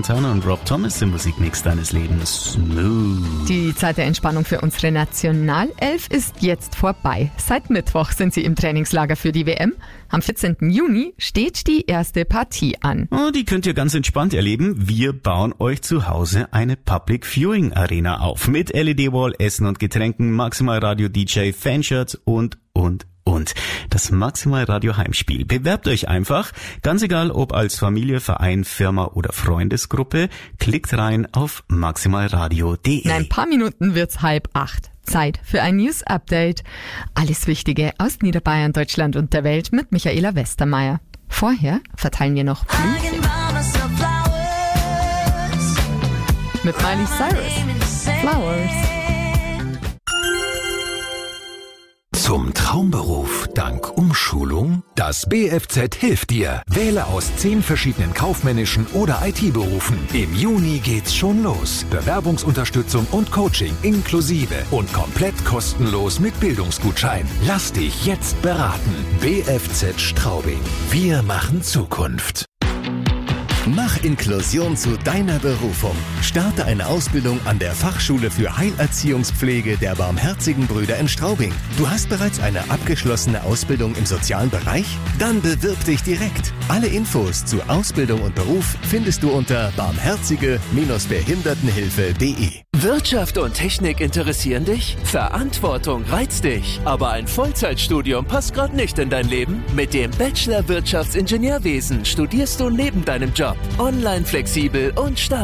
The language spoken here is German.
Montana und Rob Thomas im Musikmix deines Lebens. Smooth. Die Zeit der Entspannung für unsere Nationalelf ist jetzt vorbei. Seit Mittwoch sind sie im Trainingslager für die WM. Am 14. Juni steht die erste Partie an. Oh, die könnt ihr ganz entspannt erleben. Wir bauen euch zu Hause eine Public Viewing Arena auf. Mit LED-Wall, Essen und Getränken, Maximal Radio DJ, Fanshirts und. Das Maximal Radio Heimspiel. Bewerbt euch einfach. Ganz egal, ob als Familie, Verein, Firma oder Freundesgruppe. Klickt rein auf maximalradio.de. In ein paar Minuten wird's 7:30. Zeit für ein News-Update. Alles Wichtige aus Niederbayern, Deutschland und der Welt mit Michaela Westermeier. Vorher verteilen wir noch Blümchen. Mit Miley Cyrus. Flowers. Zum Traumberuf dank Umschulung? Das BFZ hilft dir. Wähle aus 10 verschiedenen kaufmännischen oder IT-Berufen. Im Juni geht's schon los. Bewerbungsunterstützung und Coaching inklusive und komplett kostenlos mit Bildungsgutschein. Lass dich jetzt beraten. BFZ Straubing. Wir machen Zukunft. Mach Inklusion zu deiner Berufung. Starte eine Ausbildung an der Fachschule für Heilerziehungspflege der Barmherzigen Brüder in Straubing. Du hast bereits eine abgeschlossene Ausbildung im sozialen Bereich? Dann bewirb dich direkt. Alle Infos zu Ausbildung und Beruf findest du unter barmherzige-behindertenhilfe.de. Wirtschaft und Technik interessieren dich? Verantwortung reizt dich. Aber ein Vollzeitstudium passt gerade nicht in dein Leben? Mit dem Bachelor Wirtschaftsingenieurwesen studierst du neben deinem Job. Online flexibel und stark.